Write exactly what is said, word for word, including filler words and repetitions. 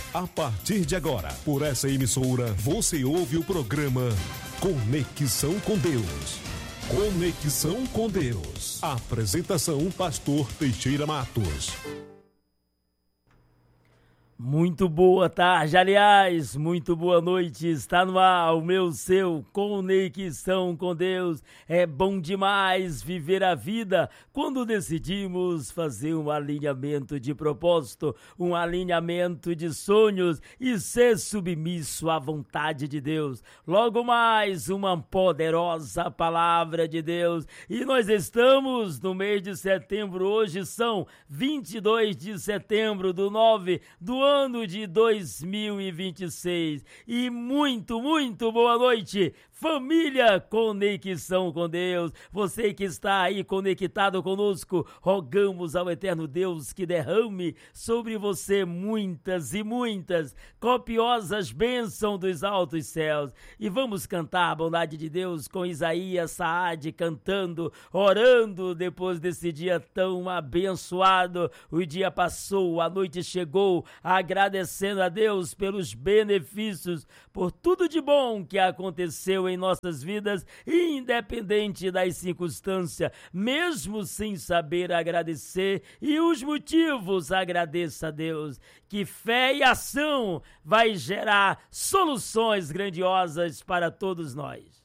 A partir de agora, por essa emissora, você ouve o programa Conexão com Deus. Conexão com Deus. Apresentação, Pastor Teixeira Matos. Muito boa tarde, aliás, muito boa noite, está no ar o meu, seu Conexão com Deus. É bom demais viver a vida quando decidimos fazer um alinhamento de propósito, um alinhamento de sonhos e ser submisso à vontade de Deus. Logo mais, uma poderosa palavra de Deus. E nós estamos no mês de setembro, hoje são vinte e dois de setembro do nove do ano. ano de dois mil e vinte e seis. E muito, muito boa noite, família Conexão com Deus. Você que está aí conectado conosco, rogamos ao eterno Deus que derrame sobre você muitas e muitas copiosas bênçãos dos altos céus. E vamos cantar a bondade de Deus com Isaías Saad cantando, orando depois desse dia tão abençoado. O dia passou, a noite chegou, a agradecendo a Deus pelos benefícios, por tudo de bom que aconteceu em nossas vidas, independente das circunstâncias, mesmo sem saber agradecer e os motivos, agradeça a Deus, que fé e ação vai gerar soluções grandiosas para todos nós.